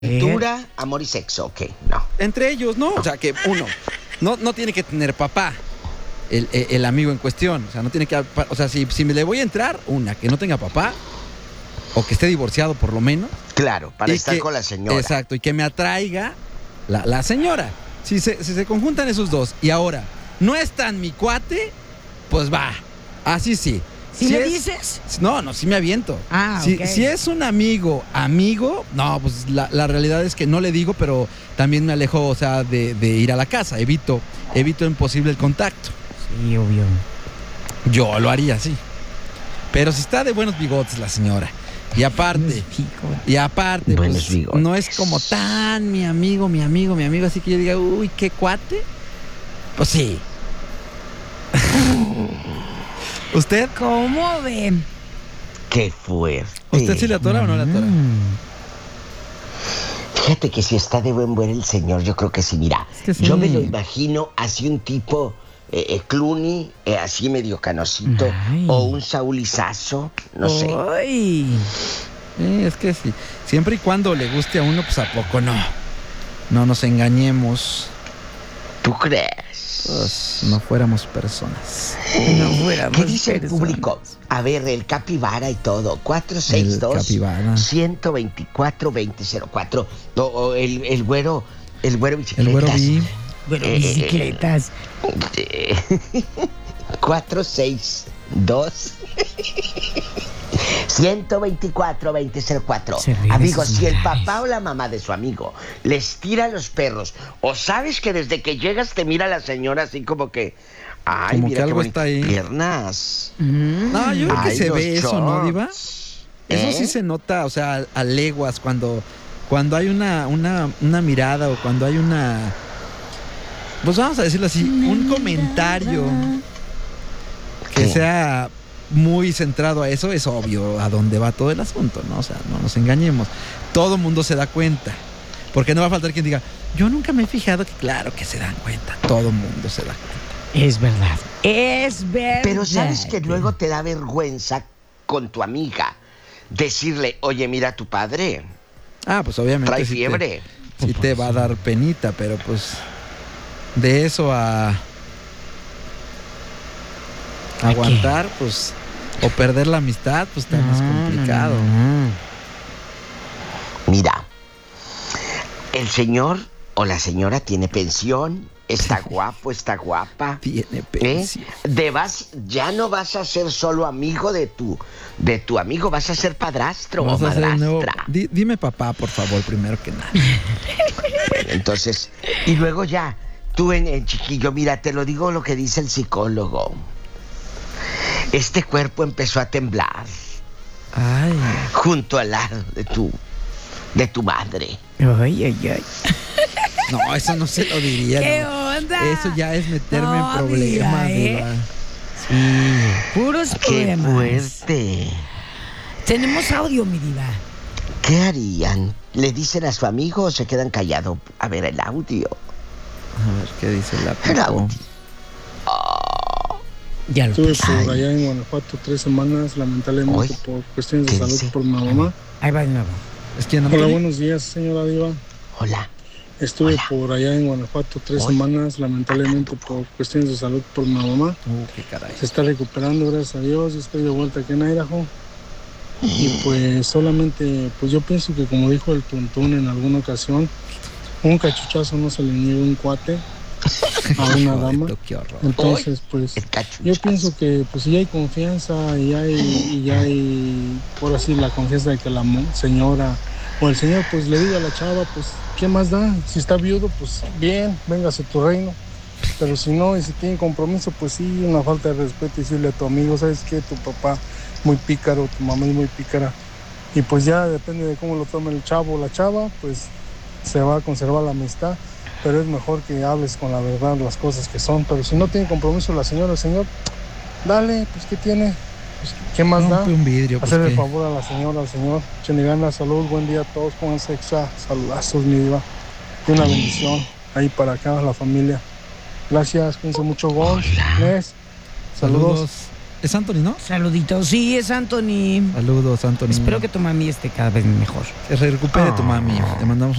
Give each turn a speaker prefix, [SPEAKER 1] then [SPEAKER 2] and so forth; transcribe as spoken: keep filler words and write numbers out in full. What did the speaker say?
[SPEAKER 1] Aventura, amor y sexo, ok, no.
[SPEAKER 2] Entre ellos, ¿no? O sea, que uno, no, no tiene que tener papá el, el, el amigo en cuestión. O sea, no tiene que... O sea, si, si me le voy a entrar, una, que no tenga papá, o que esté divorciado por lo menos.
[SPEAKER 1] Claro, para
[SPEAKER 2] y
[SPEAKER 1] estar
[SPEAKER 2] que,
[SPEAKER 1] con la señora.
[SPEAKER 2] Exacto, y que me atraiga la, la señora. Si se, si se conjuntan esos dos, y ahora, no es tan mi cuate, pues va, así sí.
[SPEAKER 3] ¿Sí
[SPEAKER 2] si
[SPEAKER 3] le
[SPEAKER 2] es,
[SPEAKER 3] dices?
[SPEAKER 2] No, no, sí me aviento.
[SPEAKER 3] Ah,
[SPEAKER 2] si,
[SPEAKER 3] ok.
[SPEAKER 2] si es un amigo, amigo, no, pues la, la realidad es que no le digo, pero también me alejo, o sea, de, de ir a la casa. Evito, evito en posible el contacto.
[SPEAKER 3] Sí, obvio.
[SPEAKER 2] Yo lo haría, sí. Pero si está de buenos bigotes la señora. Y aparte, y aparte,
[SPEAKER 1] buenos
[SPEAKER 2] pues,
[SPEAKER 1] bigotes.
[SPEAKER 2] no es como tan mi amigo, mi amigo, mi amigo, así que yo diga, uy, qué cuate. Pues sí. ¿Usted?
[SPEAKER 3] ¿Cómo ve?
[SPEAKER 1] Qué fuerte.
[SPEAKER 2] ¿Usted sí le atora o no le atora?
[SPEAKER 3] Mm.
[SPEAKER 1] Fíjate que si está de buen ver el señor, yo creo que sí. Mira,
[SPEAKER 2] Es que sí.
[SPEAKER 1] yo me lo imagino así un tipo eh, eh, Clooney, eh, así medio canosito,
[SPEAKER 3] Ay.
[SPEAKER 1] o un Saulizazo, no sé.
[SPEAKER 3] Ay.
[SPEAKER 2] Sí, es que sí. Siempre y cuando le guste a uno, pues a poco no. No nos engañemos.
[SPEAKER 1] ¿Tú crees?
[SPEAKER 2] Pues no fuéramos personas.
[SPEAKER 3] No fuéramos
[SPEAKER 1] ¿Qué dice el
[SPEAKER 3] personas.
[SPEAKER 1] público? A ver, el capibara y todo. cuatro seis dos,
[SPEAKER 2] capibara.
[SPEAKER 1] uno dos cuatro, dos cero cero cuatro. O, o el, el güero, el güero
[SPEAKER 2] El
[SPEAKER 1] bicicletas.
[SPEAKER 2] güero vi.
[SPEAKER 3] Bueno,
[SPEAKER 1] Eh,
[SPEAKER 3] bicicletas.
[SPEAKER 1] cuatro seis dos uno dos cuatro, dos cero cuatro.
[SPEAKER 3] Se ríe de
[SPEAKER 1] Amigos,
[SPEAKER 3] sus
[SPEAKER 1] si el
[SPEAKER 3] maldades.
[SPEAKER 1] papá o la mamá de su amigo les tira a los perros, o sabes que desde que llegas te mira la señora así como que, ay,
[SPEAKER 2] Como
[SPEAKER 1] mira
[SPEAKER 2] que
[SPEAKER 1] qué
[SPEAKER 2] algo
[SPEAKER 1] bonitas
[SPEAKER 2] está ahí.
[SPEAKER 1] piernas.
[SPEAKER 3] Mm.
[SPEAKER 2] No, yo creo que
[SPEAKER 1] Ay,
[SPEAKER 2] se
[SPEAKER 1] los
[SPEAKER 2] ve eso, ¿no, Diva?
[SPEAKER 1] shorts.
[SPEAKER 2] Eso
[SPEAKER 1] ¿Eh?
[SPEAKER 2] sí se nota, o sea, a leguas, cuando, cuando hay una, una, una mirada o cuando hay una... Pues vamos a decirlo así, un comentario que
[SPEAKER 1] ¿Qué?
[SPEAKER 2] sea muy centrado a eso, es obvio a dónde va todo el asunto, ¿no? O sea, no nos engañemos. Todo mundo se da cuenta. Porque no va a faltar quien diga, yo nunca me he fijado que claro que se dan cuenta. Todo mundo se da cuenta.
[SPEAKER 3] Es verdad. Es verdad.
[SPEAKER 1] Pero sabes que luego te da vergüenza con tu amiga decirle, oye, mira a tu padre,
[SPEAKER 2] Ah, pues obviamente
[SPEAKER 1] trae
[SPEAKER 2] sí
[SPEAKER 1] fiebre.
[SPEAKER 2] te, sí te va a dar penita, pero pues de eso a aguantar, pues, o perder la amistad, pues está más
[SPEAKER 3] No, no,
[SPEAKER 2] complicado.
[SPEAKER 3] no, no.
[SPEAKER 1] Mira, el señor o la señora tiene pensión, está guapo, está guapa.
[SPEAKER 2] Tiene
[SPEAKER 1] ¿Eh?
[SPEAKER 2] pensión.
[SPEAKER 1] De vas, ya no vas a ser solo amigo de tu, de tu amigo, vas a ser padrastro o
[SPEAKER 2] Vamos a hacer de nuevo-
[SPEAKER 1] madrastra.
[SPEAKER 2] Di- dime papá, por favor, primero que nada.
[SPEAKER 1] Bueno, entonces, y luego ya, tú en, en chiquillo, mira, te lo digo lo que dice el psicólogo. Este cuerpo empezó a temblar
[SPEAKER 2] Ay,
[SPEAKER 1] junto al lado de tu, de tu madre.
[SPEAKER 3] Ay, ay, ay.
[SPEAKER 2] no, eso no se lo diría.
[SPEAKER 3] ¿Qué
[SPEAKER 2] no.
[SPEAKER 3] onda?
[SPEAKER 2] Eso ya es meterme
[SPEAKER 3] No,
[SPEAKER 2] en problemas,
[SPEAKER 3] Diva, ¿eh?
[SPEAKER 2] Diva.
[SPEAKER 3] Sí. Puros
[SPEAKER 1] ¡Qué
[SPEAKER 3] problemas.
[SPEAKER 1] fuerte!
[SPEAKER 3] Tenemos audio, mi diva.
[SPEAKER 1] ¿Qué harían? ¿Le dicen a su amigo o se quedan callados? A ver el audio.
[SPEAKER 2] A ver, ¿qué dice la
[SPEAKER 1] El
[SPEAKER 2] Pipo?
[SPEAKER 1] audio.
[SPEAKER 3] Ya lo
[SPEAKER 4] Estuve
[SPEAKER 3] puse.
[SPEAKER 4] por
[SPEAKER 1] Ay.
[SPEAKER 4] allá en Guanajuato tres semanas, lamentablemente
[SPEAKER 1] Uy,
[SPEAKER 4] por cuestiones de
[SPEAKER 1] ¿qué
[SPEAKER 4] salud
[SPEAKER 1] dice?
[SPEAKER 4] por mi mamá.
[SPEAKER 3] Ahí va de nuevo.
[SPEAKER 2] ¿Es quién?
[SPEAKER 4] Hola,
[SPEAKER 2] Natalie?
[SPEAKER 4] buenos días, señora Diva.
[SPEAKER 1] Hola.
[SPEAKER 4] Estuve
[SPEAKER 1] Hola.
[SPEAKER 4] por allá en Guanajuato tres
[SPEAKER 1] Uy.
[SPEAKER 4] semanas, lamentablemente por cuestiones de salud por mi mamá.
[SPEAKER 2] Uh, qué caray.
[SPEAKER 4] Se está recuperando, gracias a Dios. Yo estoy de vuelta aquí en Idaho. Y pues solamente, pues yo pienso que como dijo el Tuntún en alguna ocasión, un cachuchazo no se le niega a un cuate, a una dama.
[SPEAKER 2] Joder, qué horror.
[SPEAKER 4] Entonces, pues
[SPEAKER 1] El cachuchazo.
[SPEAKER 4] yo pienso que pues si hay confianza y hay, y hay por así la confianza de que la mo- señora o el señor pues le diga a la chava, pues ¿qué más da? Si está viudo, pues bien, véngase a tu reino. Pero si no, y si tienen compromiso, pues sí, una falta de respeto y decirle a tu amigo, ¿sabes qué? Tu papá muy pícaro, tu mamá es muy pícara. Y pues ya depende de cómo lo tome el chavo o la chava, pues se va a conservar la amistad. Pero es mejor que hables con la verdad las cosas que son. Pero si no tiene compromiso la señora o el señor, dale, pues ¿qué tiene? Pues, ¿qué más da?
[SPEAKER 2] Rompe un vidrio, pues
[SPEAKER 4] Hacerle
[SPEAKER 2] qué.
[SPEAKER 4] favor a la señora, al señor. Échenle ganas, salud, buen día a todos, pónganse extra, saludazos, mi diva. Y una bendición ahí para acá, la familia. Gracias, cuídense mucho, Gonz,
[SPEAKER 1] Hola.
[SPEAKER 4] Nes, saludos.
[SPEAKER 2] Saludos. Es Anthony, ¿no?
[SPEAKER 3] Saluditos. Sí, es Anthony.
[SPEAKER 2] Saludos, Anthony.
[SPEAKER 3] Espero que tu mami esté cada vez mejor.
[SPEAKER 2] Se recupere tu
[SPEAKER 1] Oh.
[SPEAKER 2] mami. Te mandamos